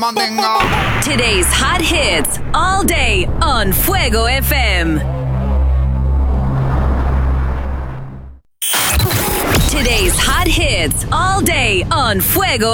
Mandingo. Today's hot hits all day on Fuego FM. Today's hot hits all day on Fuego